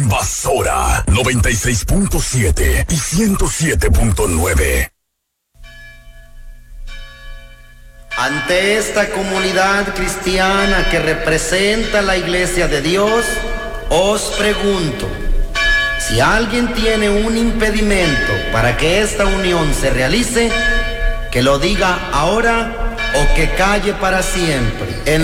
Invasora 96.7 y 107.9. Ante esta comunidad cristiana que representa la Iglesia de Dios, os pregunto, si alguien tiene un impedimento para que esta unión se realice, que lo diga ahora o que calle para siempre.